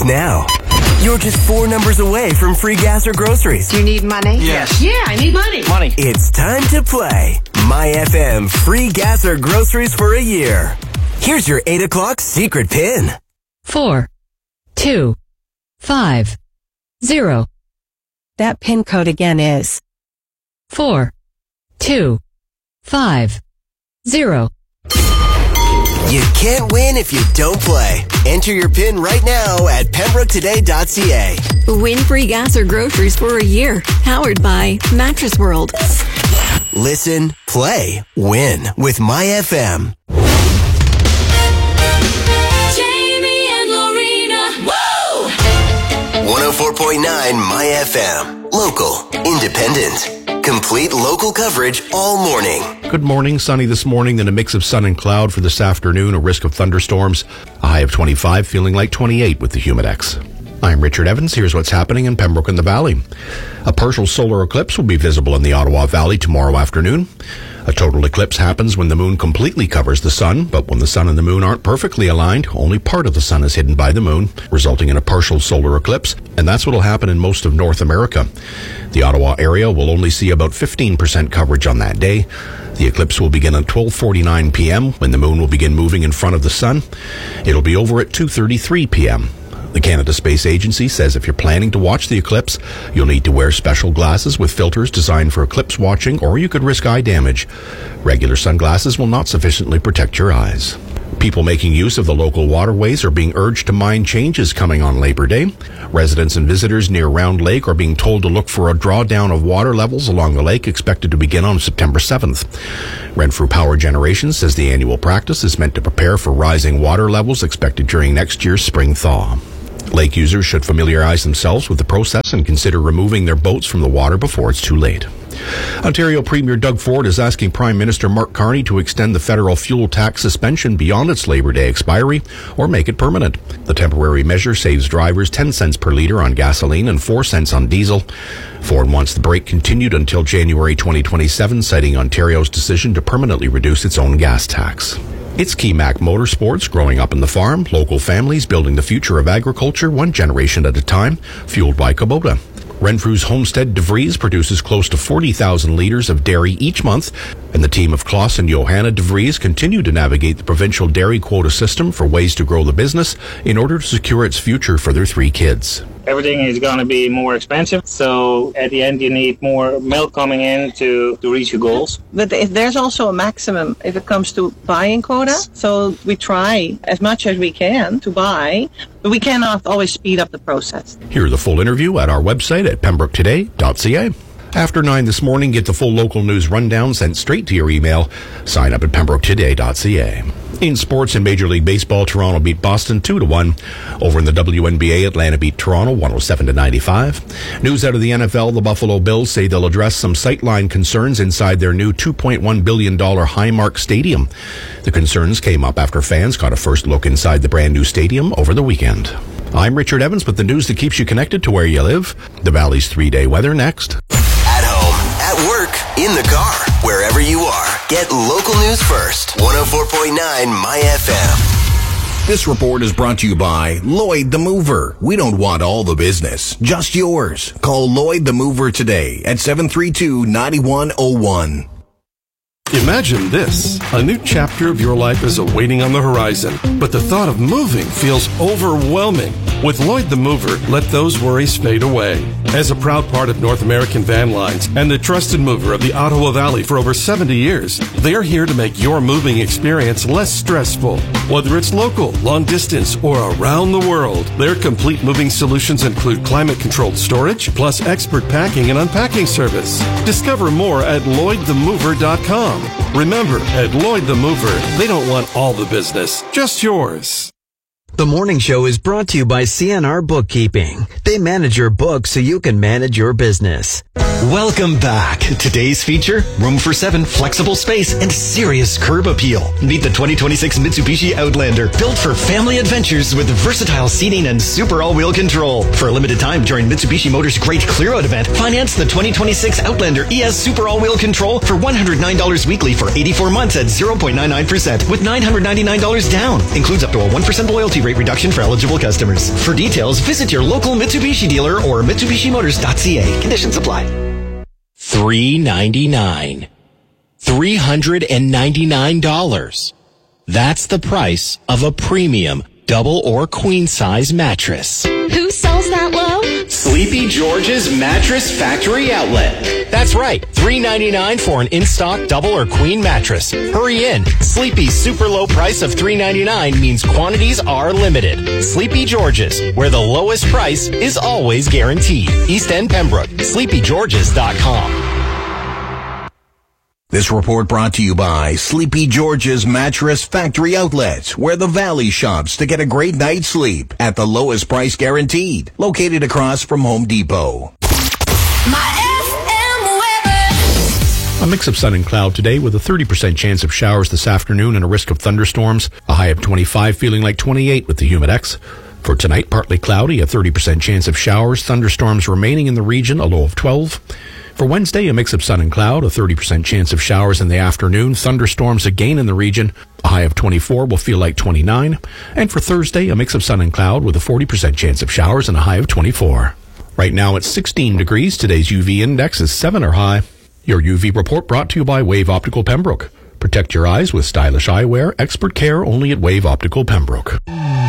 starts now. You're just 4 numbers away from free gas or groceries. Do you need money? Yes. Yeah, I need money. Money. It's time to play My FM free gas or groceries for a year. Here's your 8 o'clock secret pin. 4, 2, 5, 0. That PIN code again is 4, 2, 5, 0. You can't win if you don't play. Enter your PIN right now at pembroketoday.ca. Win free gas or groceries for a year. Powered by Mattress World. Listen, play, win with My FM. Jamie and Lorena. Woo! 104.9 My FM. Local, independent. Complete local coverage all morning. Good morning. Sunny this morning, then a mix of sun and cloud for this afternoon, a risk of thunderstorms. A high of 25, feeling like 28 with the Humidex. I'm Richard Evans. Here's what's happening in Pembroke and the Valley. A partial solar eclipse will be visible in the Ottawa Valley tomorrow afternoon. A total eclipse happens when the moon completely covers the sun, but when the sun and the moon aren't perfectly aligned, only part of the sun is hidden by the moon, resulting in a partial solar eclipse, and that's what will happen in most of North America. The Ottawa area will only see about 15% coverage on that day. The eclipse will begin at 12:49 p.m. when the moon will begin moving in front of the sun. It'll be over at 2:33 p.m. The Canada Space Agency says if you're planning to watch the eclipse, you'll need to wear special glasses with filters designed for eclipse watching, or you could risk eye damage. Regular sunglasses will not sufficiently protect your eyes. People making use of the local waterways are being urged to mind changes coming on Labor Day. Residents and visitors near Round Lake are being told to look for a drawdown of water levels along the lake expected to begin on September 7th. Renfrew Power Generation says the annual practice is meant to prepare for rising water levels expected during next year's spring thaw. Lake users should familiarize themselves with the process and consider removing their boats from the water before it's too late. Ontario Premier Doug Ford is asking Prime Minister Mark Carney to extend the federal fuel tax suspension beyond its Labor Day expiry or make it permanent. The temporary measure saves drivers 10 cents per litre on gasoline and 4 cents on diesel. Ford wants the break continued until January 2027, citing Ontario's decision to permanently reduce its own gas tax. It's Kemac Motorsports, growing up in the farm, local families building the future of agriculture one generation at a time, fueled by Kubota. Renfrew's Homestead DeVries produces close to 40,000 litres of dairy each month, and the team of Klaus and Johanna DeVries continue to navigate the provincial dairy quota system for ways to grow the business in order to secure its future for their 3 kids. Everything is going to be more expensive, so at the end you need more milk coming in to reach your goals. But there's also a maximum if it comes to buying quota, so we try as much as we can to buy, but we cannot always speed up the process. Hear the full interview at our website at pembroketoday.ca. After 9 this morning, get the full local news rundown sent straight to your email. Sign up at pembroketoday.ca. In sports and Major League Baseball, Toronto beat Boston 2-1. Over in the WNBA, Atlanta beat Toronto 107-95. News out of the NFL, the Buffalo Bills say they'll address some sightline concerns inside their new $2.1 billion Highmark Stadium. The concerns came up after fans got a first look inside the brand new stadium over the weekend. I'm Richard Evans with the news that keeps you connected to where you live. The Valley's 3-day weather next. At home, at work, in the car, wherever you are. Get local news first. 104.9 My FM. This report is brought to you by Lloyd the Mover. We don't want all the business, just yours. Call Lloyd the Mover today at 732-9101. Imagine this. A new chapter of your life is awaiting on the horizon, but the thought of moving feels overwhelming. With Lloyd the Mover, let those worries fade away. As a proud part of North American Van Lines and the trusted mover of the Ottawa Valley for over 70 years, they're here to make your moving experience less stressful. Whether it's local, long distance, or around the world, their complete moving solutions include climate-controlled storage, plus expert packing and unpacking service. Discover more at LloydTheMover.com. Remember, at Lloyd the Mover, they don't want all the business, just yours. The morning show is brought to you by CNR Bookkeeping. They manage your books so you can manage your business. Welcome back. Today's feature, room for 7, flexible space, and serious curb appeal. Meet the 2026 Mitsubishi Outlander, built for family adventures with versatile seating and super all-wheel control. For a limited time, during Mitsubishi Motors' Great Clear-Out event, finance the 2026 Outlander ES Super All-Wheel Control for $109 weekly for 84 months at 0.99% with $999 down. Includes up to a 1% loyalty Mitsubishi rate reduction for eligible customers. For details, visit your local Mitsubishi dealer or MitsubishiMotors.ca. Conditions apply. $399. $399. That's the price of a premium double or queen size mattress. Who sells that low? Sleepy George's Mattress Factory Outlet. That's right, $399 for an in-stock double or queen mattress. Hurry in. Sleepy's super low price of $399 means quantities are limited. Sleepy George's, where the lowest price is always guaranteed. East End Pembroke, sleepygeorges.com. This report brought to you by Sleepy George's Mattress Factory Outlets, where the Valley shops to get a great night's sleep at the lowest price guaranteed. Located across from Home Depot. A mix of sun and cloud today with a 30% chance of showers this afternoon and a risk of thunderstorms. A high of 25, feeling like 28 with the Humidex. For tonight, partly cloudy, a 30% chance of showers, thunderstorms remaining in the region, a low of 12. For Wednesday, a mix of sun and cloud, a 30% chance of showers in the afternoon, thunderstorms again in the region, a high of 24 will feel like 29. And for Thursday, a mix of sun and cloud with a 40% chance of showers and a high of 24. Right now it's 16 degrees. Today's UV index is 7 or high. Your UV report brought to you by Wave Optical Pembroke. Protect your eyes with stylish eyewear, expert care only at Wave Optical Pembroke.